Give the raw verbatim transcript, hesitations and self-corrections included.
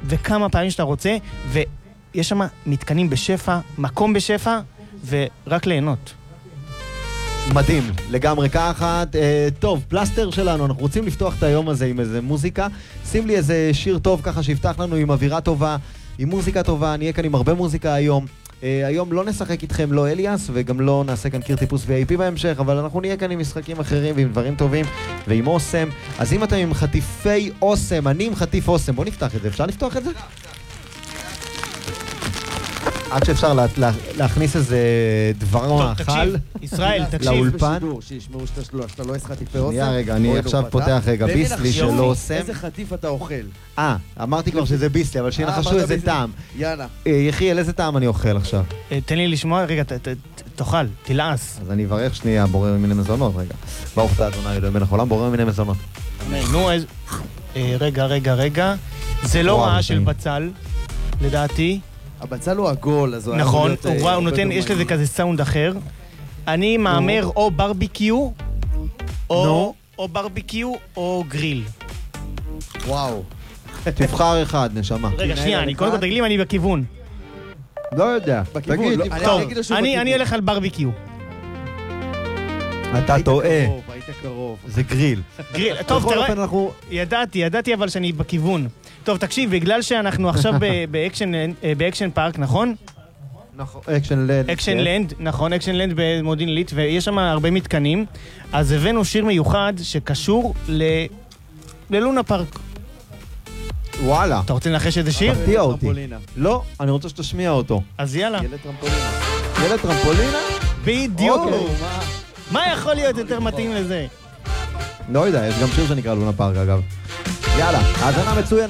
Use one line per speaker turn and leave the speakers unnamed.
וכמה פעמים שאתה רוצה, ויש שם מתקנים בשפע, מקום בשפע, ורק ליהנות.
מדהים, לגמרי ככה. אה, טוב, פלסטר שלנו, אנחנו רוצים לפתוח את היום הזה עם איזה מוזיקה. שים לי איזה שיר טוב ככה שיפתח לנו עם אווירה טובה, עם מוזיקה טובה. נהיה כאן עם הרבה מוזיקה היום. אה, היום לא נשחק איתכם לא אליאס, וגם לא נעשה כאן קיר טיפוס וי איי פי בהמשך, אבל אנחנו נהיה כאן עם משחקים אחרים ועם דברים טובים ועם אוסם. אז אם אתם עם חטיפי אוסם, אני עם חטיף אוסם, בואו נפתח את זה. אפשר לפתוח את זה? עד שאפשר לה, לה, להכניס איזה דבר מאכל
ישראל, תקשיב.
לאולפן.
שישמעו שאתה לא יש חטיפי אוסם.
שנייה רגע, אני עכשיו פותח רגע ביסלי שלא אוסם.
איזה חטיף אתה אוכל?
אה, אמרתי כבר שזה ביסלי, אבל שינחשו איזה טעם.
יאללה.
יחיאל, איזה טעם אני אוכל עכשיו?
תן לי לשמוע, רגע, תאכל, תלעס.
אז אני אברך שנייה, בורא מיני מזונות, רגע. ברוך אתה אדוני אלוהים מלך העולם, בורא מיני מזונות.
נו, איזה... רגע, רגע, רגע. זה לא רעה של בצל, לדעתי.
הבצל הוא עגול, אז הוא...
נכון, הוא נותן, יש לזה כזה סאונד אחר. אני מאמר או ברביקיו, או ברביקיו או גריל.
וואו.
תבחר אחד, נשמה.
רגע, שנייה, אני קודם כל תגלים, אני בכיוון.
לא יודע.
תגיד,
טוב, אני אלך על ברביקיו.
אתה טועה.
היית קרוב.
זה גריל.
גריל, טוב, תראה, ידעתי, ידעתי אבל שאני בכיוון. טוב, תקשיב, בגלל שאנחנו עכשיו באקשן פארק, נכון?
נכון, אקשן לנד.
אקשן לנד, נכון, אקשן לנד במודיעין עילית, ויש שם הרבה מתקנים, אז הבאנו שיר מיוחד שקשור ללונה פארק.
וואלה.
אתה רוצה לנחש איזה שיר?
תפתיע אותי. לא, אני רוצה שתשמיע אותו.
אז יאללה.
ילד טרמפולינה.
ילד טרמפולינה?
בדיוק. מה יכול להיות יותר מתאים לזה?
לא יודע, יש גם שיר שנקרא לונה פארק אגב. יאללה, האזנה מצוינת.